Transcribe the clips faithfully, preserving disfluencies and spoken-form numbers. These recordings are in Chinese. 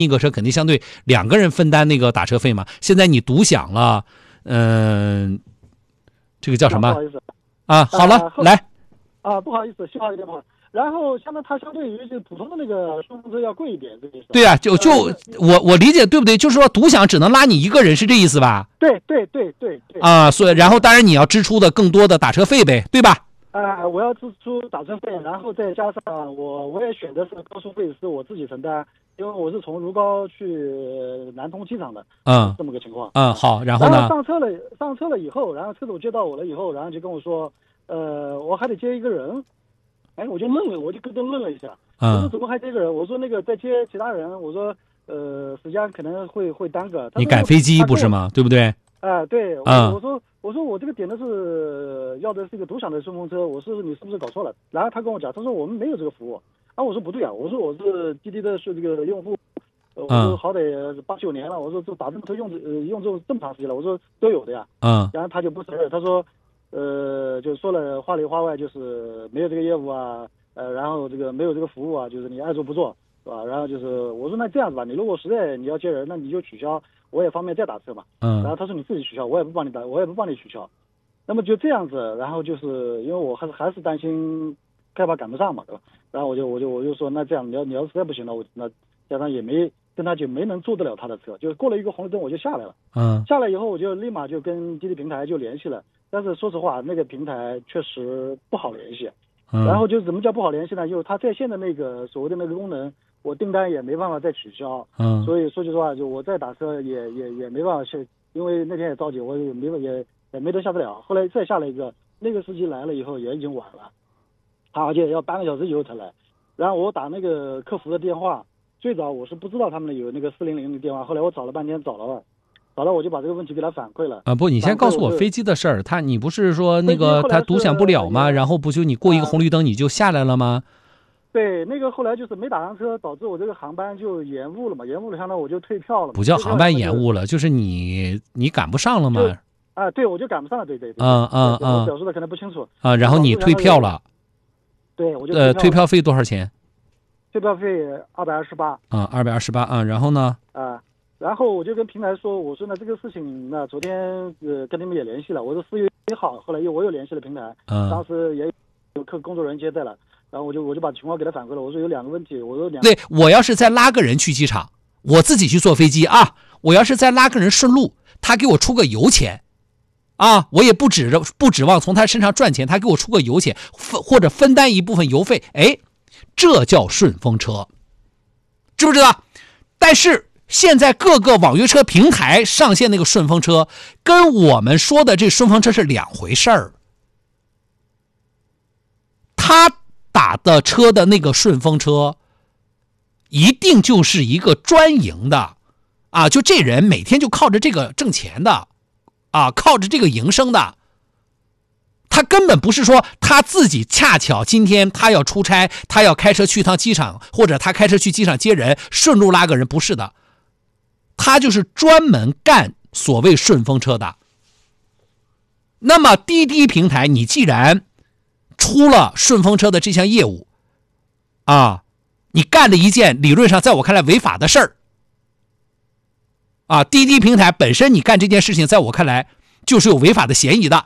一个车肯定相对两个人分担那个打车费嘛。现在你独享了，嗯、呃，这个叫什么？ 不好意思啊，好了， 呃、 来啊，不好意思，信号有点不好。然后相当它相对于就普通的那个顺风车要贵一点，这个意思。 对呀、啊，就就、呃、我我理解对不对？就是说独享只能拉你一个人，是这意思吧？ 对对对对对。 啊，所以然后当然你要支出的更多的打车费呗，对吧？ 啊、呃，我要支出打车费，然后再加上我我也选择是高速费是我自己承担，因为我是从如皋去南通机场的， 嗯， 这么个情况。 嗯，好，然后呢？ 然后上车了，上车了以后，然后车主接到我了以后，然后就跟我说，呃，我还得接一个人。哎，我就愣了，我就咯噔愣了一下。 嗯、 我说怎么还接一个人？我说那个再接其他人，我说呃时间可能会会耽搁。 你赶飞机不是吗？对不对？ 啊、呃，对。 嗯、 我说我说我这个点的是要的是一个独享的顺风车，我是你是不是搞错了？然后他跟我讲，他说我们没有这个服务。啊，我说不对啊，我说我是滴滴的是这个用户，呃、我说好歹八九年了，我说这打这么多用呃用这么这么长时间了，我说都有的呀。 嗯。 然后他就不承认，他说。呃，就说了话里话外，就是没有这个业务啊，呃，然后这个没有这个服务啊，就是你爱做不做，是吧？然后就是我说那这样子吧，你如果实在你要接人，那你就取消，我也方便再打车嘛。 嗯。 然后他说你自己取消，我也不帮你打，我也不帮你取消。那么就这样子，然后就是因为我还是还是担心害怕赶不上嘛，对吧？然后我就我就我就说那这样你要你要实在不行了，我那加上也没跟他就没能坐得了他的车，就过了一个红绿灯我就下来了。 嗯。 下来以后我就立马就跟滴滴平台就联系了。但是说实话，那个平台确实不好联系。 嗯、 然后就怎么叫不好联系呢？就是它在线的那个所谓的那个功能，我订单也没办法再取消。 嗯。 所以说句实话，就我再打车也也也没办法去，因为那天也着急，我也没也也没得下得了。后来再下了一个，那个司机来了以后也已经晚了，他而且要半个小时以后才来。然后我打那个客服的电话，最早我是不知道他们有那个四零零的电话，后来我找了半天找了。好了，我就把这个问题给他反馈了。 啊，不，你先告诉我飞机的事儿。他，你不是说那个他独享不了吗？然后不就你过一个红绿灯你就下来了吗？ 对，那个后来就是没打上车，导致我这个航班就延误了嘛，延误了，相当于我就退票了嘛。 不叫航班延误了，就是你你赶不上了嘛。 啊，对，我就赶不上了，对对对。 嗯嗯嗯。 我表述的可能不清楚。 啊，然后你退票了。 对，我就呃，退票费多少钱？ 退票费二百二十八。 啊，二百二十八啊，然后呢？ 啊。然后我就跟平台说，我说呢这个事情，那昨天呃跟你们也联系了，我说四月一号，后来又我又联系了平台， 嗯， 当时也有客工作人员接待了，然后我就我就把情况给他反馈了，我说有两个问题，我说两对，我要是再拉个人去机场，我自己去坐飞机啊，我要是再拉个人顺路，他给我出个油钱，啊，我也不指着不指望从他身上赚钱，他给我出个油钱，分或者分担一部分油费，哎，这叫顺风车，知不知道？但是。现在各个网约车平台上线那个顺风车，跟我们说的这顺风车是两回事儿。他打的车的那个顺风车，一定就是一个专营的，啊，就这人每天就靠着这个挣钱的，啊，靠着这个营生的。他根本不是说他自己恰巧今天他要出差，他要开车去趟机场，或者他开车去机场接人，顺路拉个人，不是的。他就是专门干所谓顺风车的。那么滴滴平台，你既然出了顺风车的这项业务，啊，你干了一件理论上在我看来违法的事儿，啊，滴滴平台本身你干这件事情，在我看来就是有违法的嫌疑的，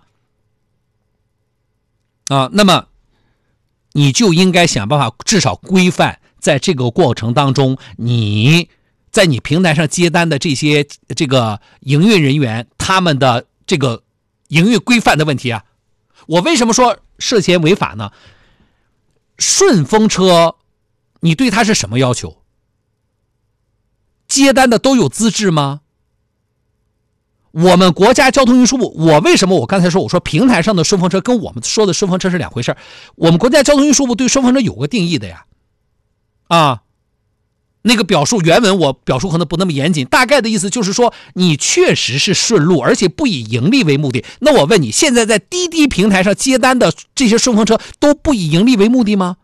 啊，那么你就应该想办法至少规范在这个过程当中，你。在你平台上接单的这些这个营运人员，他们的这个营运规范的问题啊，我为什么说涉嫌违法呢？顺风车，你对他是什么要求？接单的都有资质吗？我们国家交通运输部，我为什么我刚才说我说平台上的顺风车跟我们说的顺风车是两回事？我们国家交通运输部对顺风车有个定义的呀，啊。那个表述原文我表述可能不那么严谨，大概的意思就是说你确实是顺路，而且不以盈利为目的。那我问你，现在在滴滴平台上接单的这些顺风车都不以盈利为目的吗？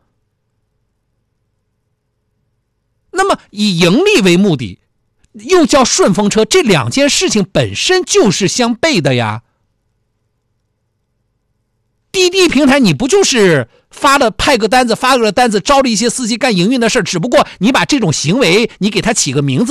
那么以盈利为目的又叫顺风车，这两件事情本身就是相悖的呀。滴滴平台你不就是发了派个单子，发个单子，招了一些司机干营运的事，只不过你把这种行为你给他起个名字。